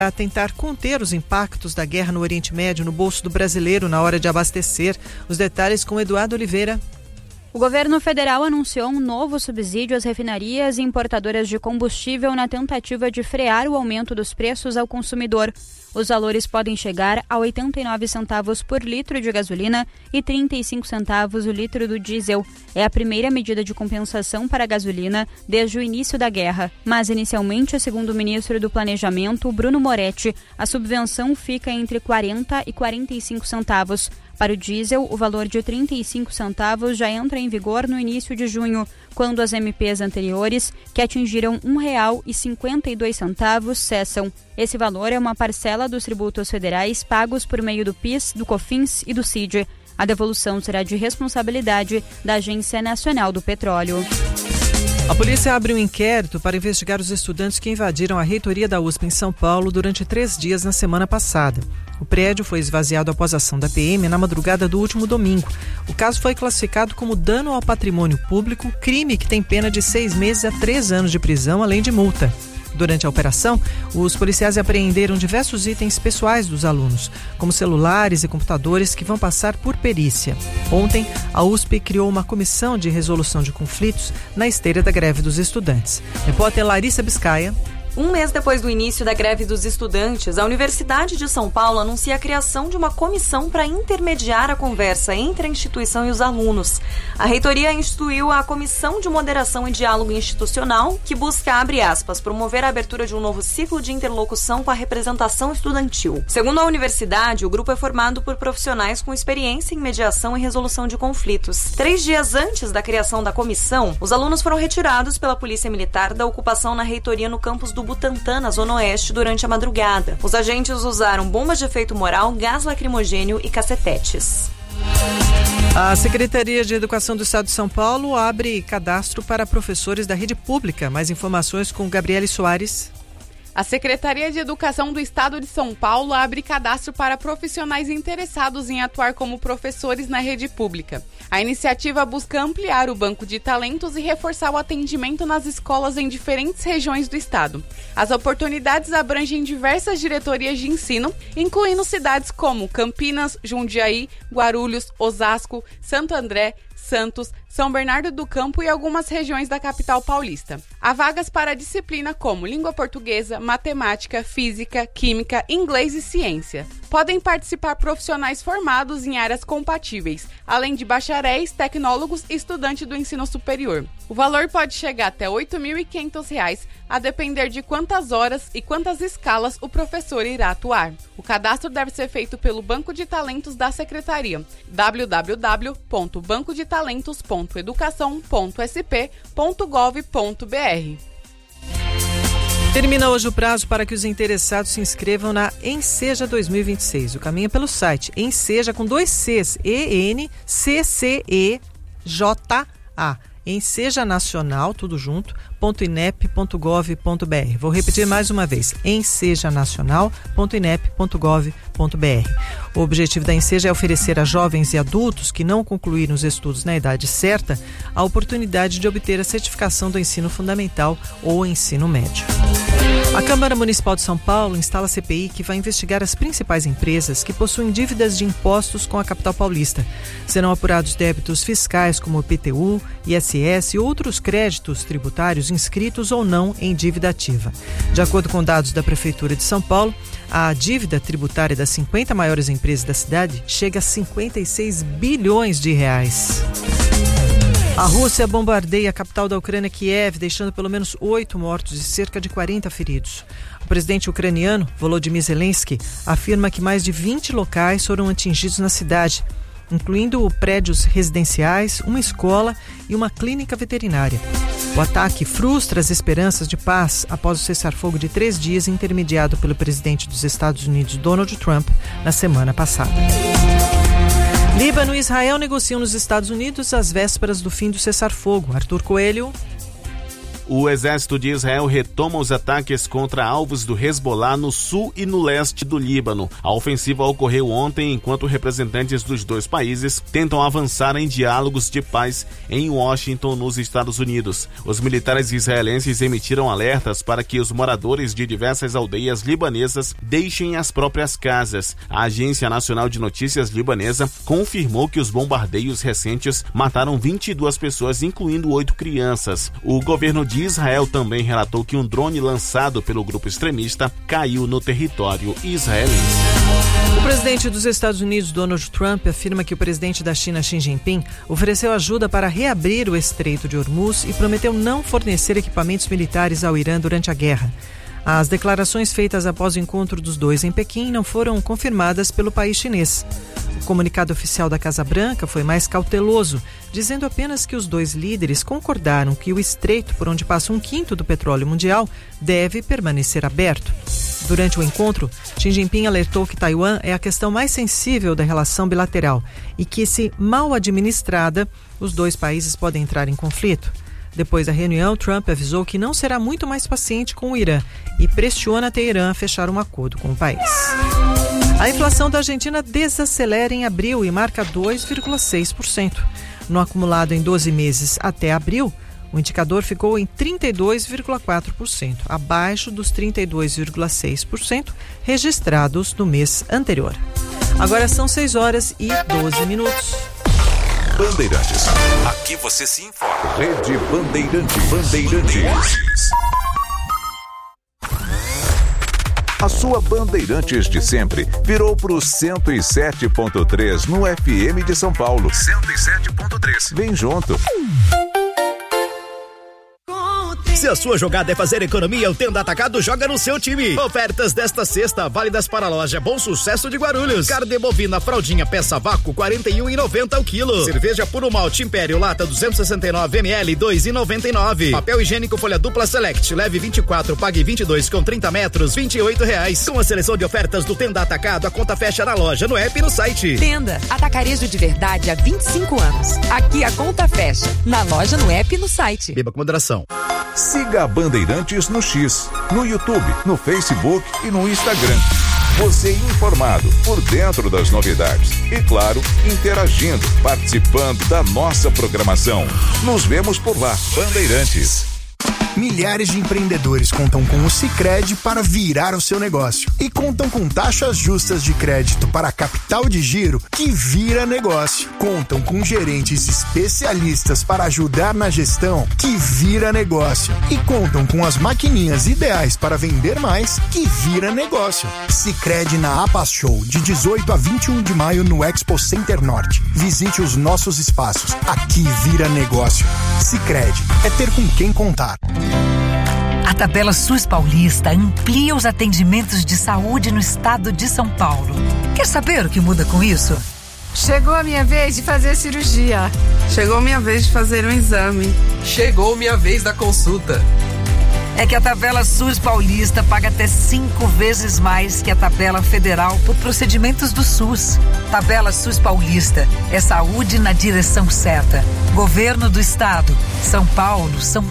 a tentar conter os impactos da guerra no Oriente Médio no bolso do brasileiro na hora de abastecer. Os detalhes com Eduardo Oliveira. O governo federal anunciou um novo subsídio às refinarias e importadoras de combustível na tentativa de frear o aumento dos preços ao consumidor. Os valores podem chegar a 89 centavos por litro de gasolina e 35 centavos o litro do diesel. É a primeira medida de compensação para a gasolina desde o início da guerra. Mas, inicialmente, segundo o ministro do Planejamento, Bruno Moretti, a subvenção fica entre 40 e 45 centavos. Para o diesel, o valor de 35 centavos já entra em vigor no início de junho, quando as MPs anteriores, que atingiram R$ 1,52, cessam. Esse valor é uma parcela dos tributos federais pagos por meio do PIS, do COFINS e do CID. A devolução será de responsabilidade da Agência Nacional do Petróleo. A polícia abre um inquérito para investigar os estudantes que invadiram a reitoria da USP em São Paulo durante 3 dias na semana passada. O prédio foi esvaziado após a ação da PM na madrugada do último domingo. O caso foi classificado como dano ao patrimônio público, crime que tem pena de 6 meses a 3 anos de prisão, além de multa. Durante a operação, os policiais apreenderam diversos itens pessoais dos alunos, como celulares e computadores que vão passar por perícia. Ontem, a USP criou uma comissão de resolução de conflitos na esteira da greve dos estudantes. Repórter Larissa Biscaia. Um mês depois do início da greve dos estudantes, a Universidade de São Paulo anuncia a criação de uma comissão para intermediar a conversa entre a instituição e os alunos. A reitoria instituiu a Comissão de Moderação e Diálogo Institucional, que busca, abre aspas, promover a abertura de um novo ciclo de interlocução com a representação estudantil. Segundo a universidade, o grupo é formado por profissionais com experiência em mediação e resolução de conflitos. 3 dias antes da criação da comissão, os alunos foram retirados pela Polícia Militar da ocupação na reitoria no campus do Butantã, na Zona Oeste, durante a madrugada. Os agentes usaram bombas de efeito moral, gás lacrimogênio e cacetetes. A Secretaria de Educação do Estado de São Paulo abre cadastro para professores da rede pública. Mais informações com Gabriele Soares. A Secretaria de Educação do Estado de São Paulo abre cadastro para profissionais interessados em atuar como professores na rede pública. A iniciativa busca ampliar o banco de talentos e reforçar o atendimento nas escolas em diferentes regiões do estado. As oportunidades abrangem diversas diretorias de ensino, incluindo cidades como Campinas, Jundiaí, Guarulhos, Osasco, Santo André, Santos, São Bernardo do Campo e algumas regiões da capital paulista. Há vagas para disciplina como língua portuguesa, matemática, física, química, inglês e ciência. Podem participar profissionais formados em áreas compatíveis, além de bacharéis, tecnólogos e estudantes do ensino superior. O valor pode chegar até R$ 8.500, a depender de quantas horas e quantas escalas o professor irá atuar. O cadastro deve ser feito pelo Banco de Talentos da Secretaria, www.bancodetalentos.educação.sp.gov.br. Termina hoje o prazo para que os interessados se inscrevam na Enseja 2026. O caminho é pelo site Enseja com 2 Cs, ENCCEJA. Enseja Nacional, tudo junto, .inep.gov.br. Vou repetir mais uma vez, ensejanacional.inep.gov.br. O objetivo da Enseja é oferecer a jovens e adultos que não concluíram os estudos na idade certa a oportunidade de obter a certificação do ensino fundamental ou ensino médio. A Câmara Municipal de São Paulo instala a CPI que vai investigar as principais empresas que possuem dívidas de impostos com a capital paulista. Serão apurados débitos fiscais como IPTU, ISS e outros créditos tributários inscritos ou não em dívida ativa. De acordo com dados da Prefeitura de São Paulo, a dívida tributária das 50 maiores empresas da cidade chega a 56 bilhões de reais. A Rússia bombardeia a capital da Ucrânia, Kiev, deixando pelo menos 8 mortos e cerca de 40 feridos. O presidente ucraniano, Volodymyr Zelensky, afirma que mais de 20 locais foram atingidos na cidade, incluindo prédios residenciais, uma escola e uma clínica veterinária. O ataque frustra as esperanças de paz após o cessar-fogo de 3 dias intermediado pelo presidente dos Estados Unidos, Donald Trump, na semana passada. Líbano e Israel negociam nos Estados Unidos às vésperas do fim do cessar-fogo. Arthur Coelho. O exército de Israel retoma os ataques contra alvos do Hezbollah no sul e no leste do Líbano. A ofensiva ocorreu ontem enquanto representantes dos dois países tentam avançar em diálogos de paz em Washington, nos Estados Unidos. Os militares israelenses emitiram alertas para que os moradores de diversas aldeias libanesas deixem as próprias casas. A Agência Nacional de Notícias libanesa confirmou que os bombardeios recentes mataram 22 pessoas, incluindo 8 crianças. O governo de Israel também relatou que um drone lançado pelo grupo extremista caiu no território israelense. O presidente dos Estados Unidos, Donald Trump, afirma que o presidente da China, Xi Jinping, ofereceu ajuda para reabrir o Estreito de Hormuz e prometeu não fornecer equipamentos militares ao Irã durante a guerra. As declarações feitas após o encontro dos dois em Pequim não foram confirmadas pelo país chinês. O comunicado oficial da Casa Branca foi mais cauteloso, dizendo apenas que os dois líderes concordaram que o estreito por onde passa 1/5 do petróleo mundial deve permanecer aberto. Durante o encontro, Xi Jinping alertou que Taiwan é a questão mais sensível da relação bilateral e que, se mal administrada, os dois países podem entrar em conflito. Depois da reunião, Trump avisou que não será muito mais paciente com o Irã e pressiona Teherã a fechar um acordo com o país. A inflação da Argentina desacelera em abril e marca 2,6%. No acumulado em 12 meses até abril, o indicador ficou em 32,4%, abaixo dos 32,6% registrados no mês anterior. Agora são 6h12. Bandeirantes. Aqui você se informa. Rede Bandeirantes. A sua Bandeirantes de sempre virou pro 107.3 no FM de São Paulo. 107.3. Vem junto. Se a sua jogada é fazer economia, o Tenda Atacado joga no seu time. Ofertas desta sexta, válidas para a loja Bom Sucesso de Guarulhos. Carne bovina fraldinha peça vácuo, R$ 41,90 o quilo. Cerveja Puro Malte Império lata 269 ml, R$ 2,99. Papel higiênico folha dupla Select, leve 24, pague 22 com 30 metros, R$ 28,00. Com a seleção de ofertas do Tenda Atacado, a conta fecha na loja, no app e no site. Tenda, atacarejo de verdade há 25 anos. Aqui a conta fecha, na loja, no app e no site. Beba com moderação. Siga a Bandeirantes no X, no YouTube, no Facebook e no Instagram. Você informado, por dentro das novidades e, claro, interagindo, participando da nossa programação. Nos vemos por lá. Bandeirantes. Milhares de empreendedores contam com o Sicredi para virar o seu negócio e contam com taxas justas de crédito para capital de giro que vira negócio. Contam com gerentes especialistas para ajudar na gestão que vira negócio e contam com as maquininhas ideais para vender mais que vira negócio. Sicredi na APA Show de 18 a 21 de maio no Expo Center Norte. Visite os nossos espaços. Aqui vira negócio. Sicredi é ter com quem contar. A tabela SUS Paulista amplia os atendimentos de saúde no estado de São Paulo. Quer saber o que muda com isso? Chegou a minha vez de fazer cirurgia. Chegou a minha vez de fazer um exame. Chegou minha vez da consulta. É que a tabela SUS Paulista paga até 5 vezes mais que a tabela federal por procedimentos do SUS. Tabela SUS Paulista é saúde na direção certa. Governo do Estado. São Paulo, são